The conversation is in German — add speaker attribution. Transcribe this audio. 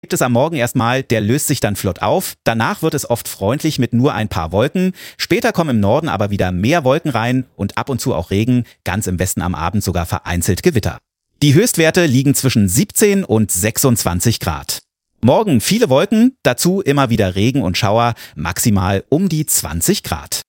Speaker 1: Gibt es am Morgen erstmal, der löst sich dann flott auf. Danach wird es oft freundlich mit nur ein paar Wolken. Später kommen im Norden aber wieder mehr Wolken rein und ab und zu auch Regen, ganz im Westen am Abend sogar vereinzelt Gewitter. Die Höchstwerte liegen zwischen 17 und 26 Grad. Morgen viele Wolken, dazu immer wieder Regen und Schauer, maximal um die 20 Grad.